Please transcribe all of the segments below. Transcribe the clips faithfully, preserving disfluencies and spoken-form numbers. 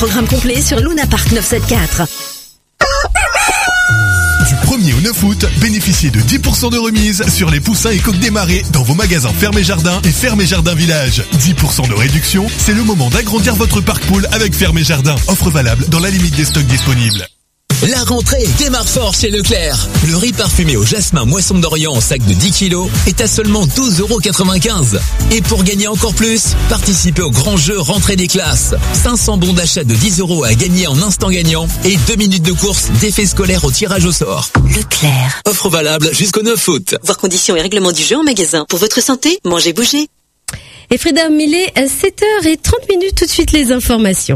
Programme complet sur Luna Park neuf cent soixante-quatorze. Du premier au neuf août, bénéficiez de dix pour cent de remise sur les poussins et coques des marais dans vos magasins Ferme et Jardin et Ferme et Jardin Village. dix pour cent de réduction, c'est le moment d'agrandir votre parc pool avec Ferme et Jardin. Offre valable dans la limite des stocks disponibles. La rentrée démarre fort chez Leclerc. Le riz parfumé au jasmin Moisson d'Orient en sac de dix kilos est à seulement douze euros quatre-vingt-quinze. Et pour gagner encore plus, participez au grand jeu Rentrée des classes. cinq cents bons d'achat de dix euros à gagner en instant gagnant et deux minutes de course d'effet scolaire au tirage au sort. Leclerc. Offre valable jusqu'au neuf août. Voir conditions et règlements du jeu en magasin. Pour votre santé, mangez, bougez. Et Frida Millet, à sept heures trente minutes, tout de suite les informations.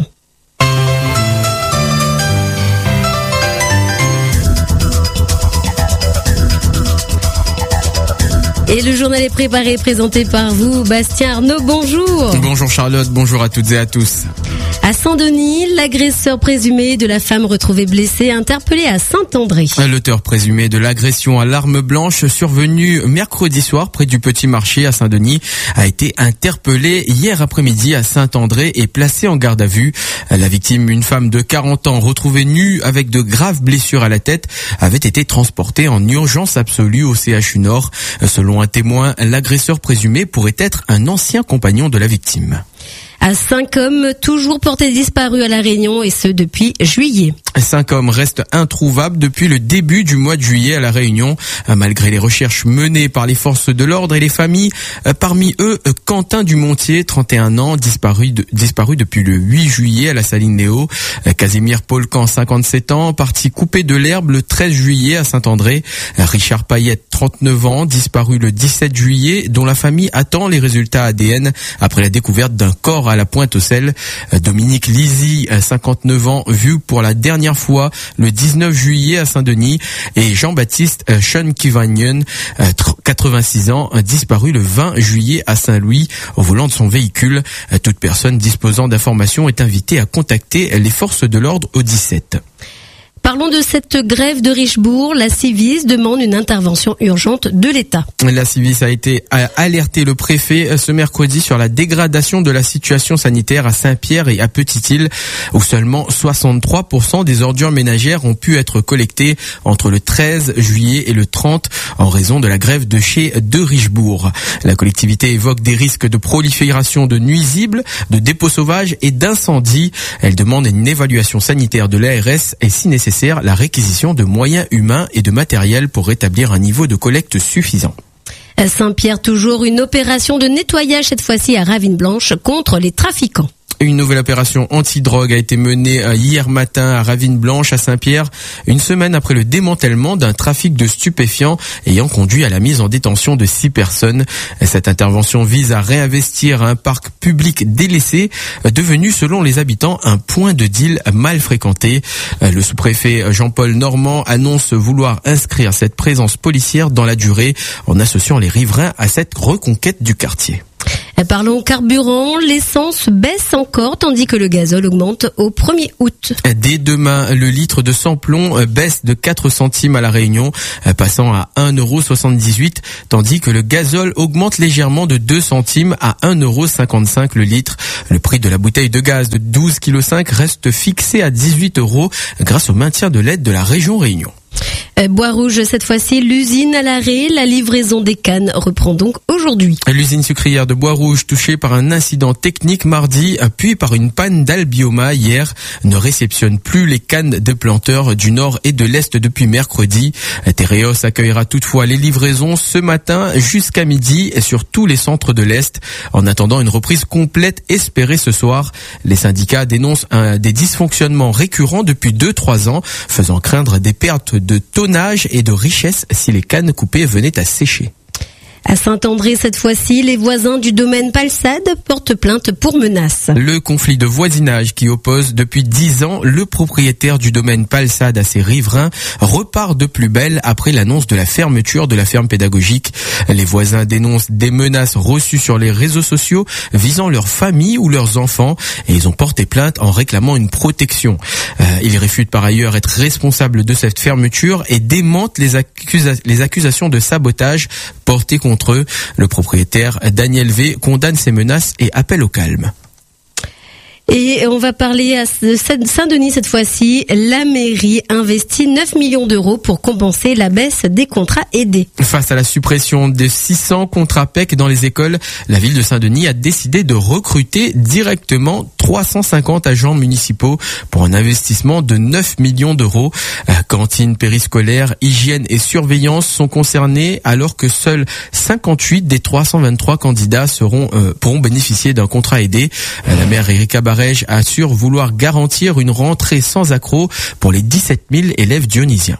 Et le journal est préparé et présenté par vous, Bastien Arnaud, bonjour. Bonjour Charlotte, bonjour à toutes et à tous. À Saint-Denis, l'agresseur présumé de la femme retrouvée blessée interpellé à Saint-André. L'auteur présumé de l'agression à l'arme blanche survenue mercredi soir près du Petit Marché à Saint-Denis a été interpellé hier après-midi à Saint-André et placé en garde à vue. La victime, une femme de quarante ans retrouvée nue avec de graves blessures à la tête, avait été transportée en urgence absolue au C H U Nord. Selon un témoin, l'agresseur présumé pourrait être un ancien compagnon de la victime. À cinq hommes toujours portés disparus à La Réunion et ce depuis juillet. Cinq hommes restent introuvables depuis le début du mois de juillet à La Réunion, malgré les recherches menées par les forces de l'ordre et les familles. Parmi eux, Quentin Dumontier, trente et un ans, disparu, de, disparu depuis le huit juillet à la Saline Néo. Casimir Polcan, cinquante-sept ans, parti couper de l'herbe le treize juillet à Saint-André. Richard Payette, trente-neuf ans, disparu le dix-sept juillet, dont la famille attend les résultats A D N après la découverte d'un corps à la Pointe-aux-Celles. Dominique Lizy, cinquante-neuf ans, vu pour la dernière fois le dix-neuf juillet à Saint-Denis, et Jean-Baptiste Sean Kivanyen, quatre-vingt-six ans, disparu le vingt juillet à Saint-Louis au volant de son véhicule. Toute personne disposant d'informations est invitée à contacter les forces de l'ordre au dix-sept. Parlons de cette grève de Richebourg. La Civis demande une intervention urgente de l'État. La Civis a été alerté le préfet ce mercredi sur la dégradation de la situation sanitaire à Saint-Pierre et à Petite-Île, où seulement soixante-trois pour cent des ordures ménagères ont pu être collectées entre le treize juillet et le trente en raison de la grève de chez de Richebourg. La collectivité évoque des risques de prolifération de nuisibles, de dépôts sauvages et d'incendies. Elle demande une évaluation sanitaire de l'A R S et si nécessaire la réquisition de moyens humains et de matériel pour rétablir un niveau de collecte suffisant. À Saint-Pierre, toujours une opération de nettoyage, cette fois-ci à Ravine Blanche, contre les trafiquants. Une nouvelle opération anti-drogue a été menée hier matin à Ravine Blanche à Saint-Pierre, une semaine après le démantèlement d'un trafic de stupéfiants ayant conduit à la mise en détention de six personnes. Cette intervention vise à réinvestir un parc public délaissé, devenu selon les habitants un point de deal mal fréquenté. Le sous-préfet Jean-Paul Normand annonce vouloir inscrire cette présence policière dans la durée en associant les riverains à cette reconquête du quartier. Parlons carburant, l'essence baisse encore tandis que le gazole augmente au premier août. Dès demain, le litre de sans-plomb baisse de quatre centimes à La Réunion, passant à un euro soixante-dix-huit, tandis que le gazole augmente légèrement de deux centimes à un euro cinquante-cinq le litre. Le prix de la bouteille de gaz de douze virgule cinq kilos reste fixé à dix-huit euros grâce au maintien de l'aide de la région Réunion. Bois-Rouge, cette fois-ci, l'usine à l'arrêt. La livraison des cannes reprend donc aujourd'hui. L'usine sucrière de Bois-Rouge touchée par un incident technique mardi, puis par une panne d'albioma hier, ne réceptionne plus les cannes de planteurs du nord et de l'est depuis mercredi. Tereos accueillera toutefois les livraisons ce matin jusqu'à midi sur tous les centres de l'est. En attendant une reprise complète espérée ce soir, les syndicats dénoncent un, des dysfonctionnements récurrents depuis deux trois ans, faisant craindre des pertes de tonnage et de richesse si les cannes coupées venaient à sécher. À Saint-André, cette fois-ci, les voisins du domaine Palsade portent plainte pour menaces. Le conflit de voisinage qui oppose depuis dix ans le propriétaire du domaine Palsade à ses riverains repart de plus belle après l'annonce de la fermeture de la ferme pédagogique. Les voisins dénoncent des menaces reçues sur les réseaux sociaux visant leur famille ou leurs enfants et ils ont porté plainte en réclamant une protection. Euh, ils réfutent par ailleurs être responsables de cette fermeture et démentent les, accusa- les accusations de sabotage portées contre Contre eux, le propriétaire Daniel V condamne ces menaces et appelle au calme. Et on va parler à Saint-Denis cette fois-ci. La mairie investit neuf millions d'euros pour compenser la baisse des contrats aidés. Face à la suppression de six cents contrats P E C dans les écoles, la ville de Saint-Denis a décidé de recruter directement trois cent cinquante agents municipaux pour un investissement de neuf millions d'euros. Cantine, périscolaire, hygiène et surveillance sont concernés alors que seuls cinquante-huit des trois cent vingt-trois candidats seront euh, pourront bénéficier d'un contrat aidé. La maire Erika Barège assure vouloir garantir une rentrée sans accroc pour les dix-sept mille élèves dionysiens.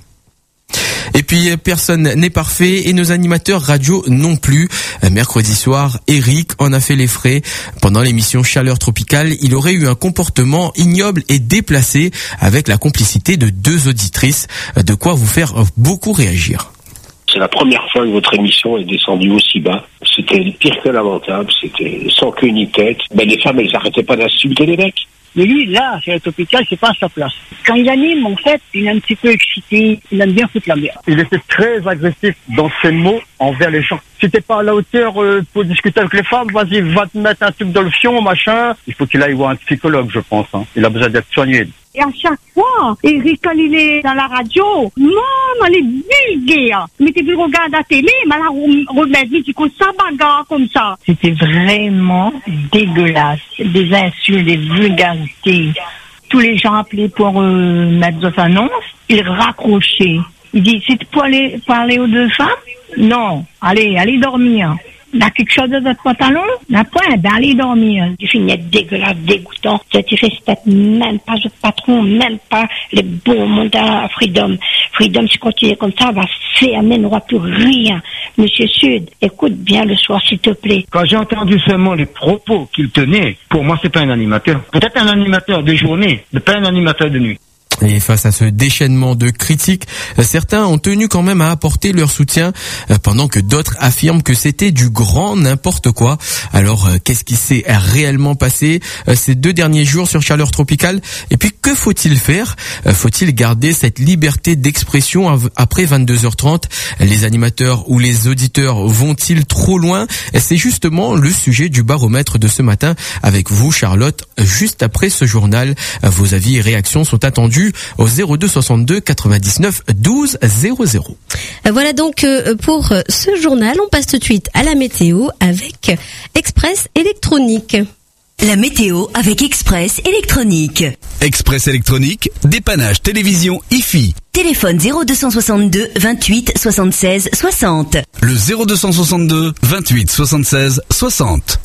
Et puis personne n'est parfait et nos animateurs radio non plus. Mercredi soir, Eric en a fait les frais. Pendant l'émission Chaleur Tropicale, il aurait eu un comportement ignoble et déplacé avec la complicité de deux auditrices. De quoi vous faire beaucoup réagir. C'est la première fois que votre émission est descendue aussi bas. C'était pire que lamentable, c'était sans queue ni tête. Ben, les femmes, elles n'arrêtaient pas d'insulter les mecs. Mais lui, là, c'est la tropicale, c'est pas à sa place. Quand il anime, en fait, il est un petit peu excité, il aime bien foutre la merde. Il était très agressif dans ses mots envers les gens. Si t'es pas à la hauteur euh, pour discuter avec les femmes, vas-y, va te mettre un truc dans le fion, machin. Il faut qu'il aille voir un psychologue, je pense. Hein. Il a besoin d'être soigné. Et à chaque fois, Eric, quand il est dans la radio, non, elle est vulgaire. Mais tu regardes la télé, mais là, on remet, tu comptes ça bagarre comme ça. C'était vraiment dégueulasse. Des insultes, des vulgarités. Tous les gens appelaient pour euh, mettre des annonces, ils raccrochaient. Il dit, c'est pour aller parler aux deux femmes? Non, allez, allez dormir. T'as quelque chose de votre pantalon? La pointe, ben allez dormir. Tu finis dégueulasse, dégoûtant. Tu respectes même pas le patron, même pas les bons mandats à Freedom. Freedom, si continue comme ça, va fermer, n'aura plus rien. Monsieur Sud, écoute bien le soir, s'il te plaît. Quand j'ai entendu seulement les propos qu'il tenait, pour moi, c'est pas un animateur. Peut-être un animateur de journée, mais pas un animateur de nuit. Et face à ce déchaînement de critiques, certains ont tenu quand même à apporter leur soutien pendant que d'autres affirment que c'était du grand n'importe quoi. Alors, qu'est-ce qui s'est réellement passé ces deux derniers jours sur Chaleur Tropicale? Et puis, que faut-il faire? Faut-il garder cette liberté d'expression après vingt-deux heures trente? Les animateurs ou les auditeurs vont-ils trop loin? C'est justement le sujet du baromètre de ce matin avec vous, Charlotte, juste après ce journal. Vos avis et réactions sont attendus au zéro deux soixante-deux quatre-vingt-dix-neuf douze zéro zéro. Voilà donc pour ce journal. On passe tout de suite à la météo avec Express Électronique. La météo avec Express Électronique. Express Électronique, dépannage télévision I F I. Téléphone zéro deux soixante-deux vingt-huit soixante-seize soixante. Le zéro deux soixante-deux vingt-huit soixante-seize soixante.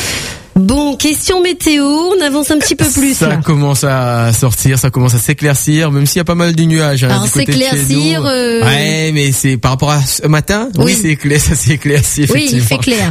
Bon, question météo, on avance un petit peu plus. Ça là. commence à sortir, ça commence à s'éclaircir, même s'il y a pas mal de nuages. Hein, Alors du côté s'éclaircir... de chez nous. Euh... Ouais, mais c'est par rapport à ce matin, oui, oui c'est clair, ça s'est éclairci effectivement. Oui, il fait clair.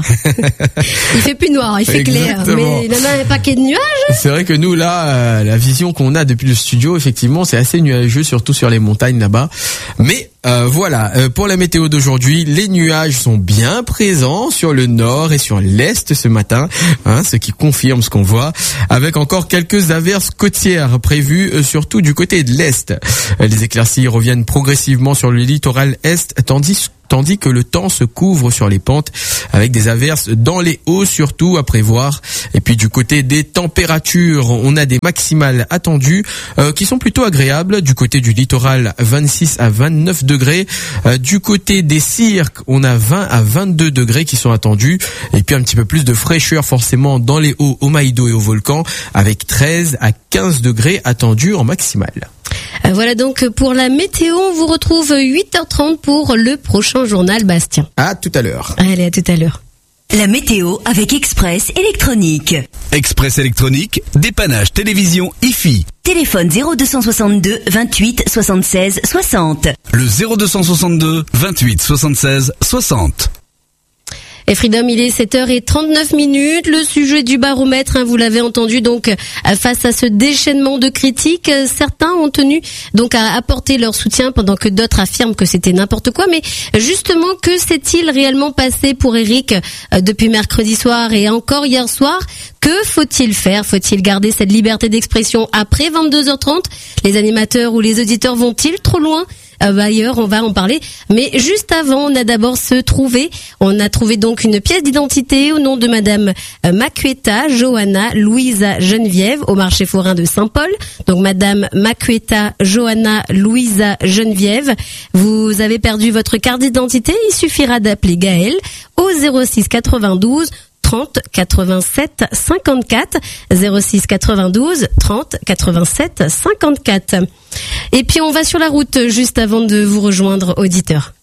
Il fait plus noir, il fait Exactement. clair. Mais il en a un paquet de nuages. C'est vrai que nous là, euh, la vision qu'on a depuis le studio, effectivement, c'est assez nuageux, surtout sur les montagnes là-bas. Mais Euh, voilà, euh, pour la météo d'aujourd'hui, les nuages sont bien présents sur le nord et sur l'est ce matin, hein, ce qui confirme ce qu'on voit, avec encore quelques averses côtières prévues, euh, surtout du côté de l'est. Euh, les éclaircies reviennent progressivement sur le littoral est, tandis tandis que le temps se couvre sur les pentes avec des averses dans les hauts surtout à prévoir. Et puis du côté des températures, on a des maximales attendues euh, qui sont plutôt agréables. Du côté du littoral, vingt-six à vingt-neuf degrés. Euh, du côté des cirques, on a vingt à vingt-deux degrés qui sont attendus. Et puis un petit peu plus de fraîcheur forcément dans les hauts au Maïdo et au Volcan avec treize à quinze degrés attendus en maximale. Voilà donc pour la météo, on vous retrouve huit heures trente pour le prochain journal Bastien. À tout à l'heure. Allez, à tout à l'heure. La météo avec Express Électronique. Express Électronique, dépannage télévision I F I. Téléphone zéro deux soixante-deux vingt-huit soixante-seize soixante. Le zéro deux soixante-deux vingt-huit soixante-seize soixante. Et Freedom, il est sept heures trente-neuf minutes. Le sujet du baromètre, hein, vous l'avez entendu, donc face à ce déchaînement de critiques, certains ont tenu donc à apporter leur soutien pendant que d'autres affirment que c'était n'importe quoi. Mais justement, que s'est-il réellement passé pour Eric euh, depuis mercredi soir et encore hier soir? Que faut-il faire? Faut-il garder cette liberté d'expression après vingt-deux heures trente? Les animateurs ou les auditeurs vont-ils trop loin? euh, bah, ailleurs, on va en parler. Mais juste avant, on a d'abord se trouvé. On a trouvé donc une pièce d'identité au nom de Madame euh, Macueta Johanna Louisa Geneviève au marché forain de Saint-Paul. Donc Madame Macueta Johanna Louisa Geneviève, vous avez perdu votre carte d'identité. Il suffira d'appeler Gaël au zéro six quatre-vingt-douze trente quatre-vingt-sept cinquante-quatre, zéro six quatre-vingt-douze trente quatre-vingt-sept cinquante-quatre. Et puis on va sur la route juste avant de vous rejoindre, auditeur.